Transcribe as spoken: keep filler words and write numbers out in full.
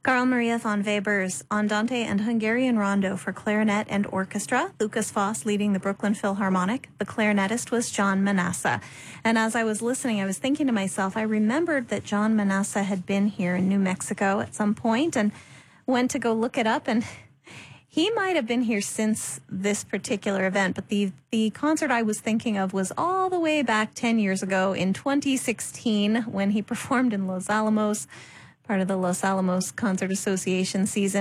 Carl Maria von Weber's Andante and Hungarian Rondo for clarinet and orchestra. Lucas Foss leading the Brooklyn Philharmonic. The clarinetist was John Manassa. And as I was listening, I was thinking to myself, I remembered that John Manassa had been here in New Mexico at some point and went to go look it up, and he might have been here since this particular event, but the, the concert I was thinking of was all the way back ten years ago in twenty sixteen when he performed in Los Alamos, part of the Los Alamos Concert Association season.